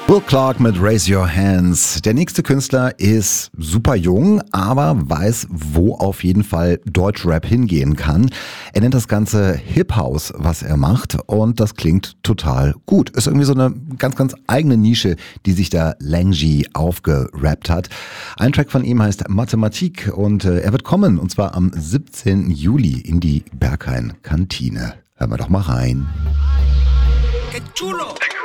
Will Clark mit Raise Your Hands. Der nächste Künstler ist super jung, aber weiß, wo auf jeden Fall Deutschrap hingehen kann. Er nennt das Ganze Hip House, was er macht, und das klingt total gut. Ist irgendwie so eine ganz, ganz eigene Nische, die sich da Langy aufgerappt hat. Ein Track von ihm heißt Mathematik und er wird kommen, und zwar am 17. Juli in die Berghain Kantine. Hören wir doch mal rein. ¡Qué chulo!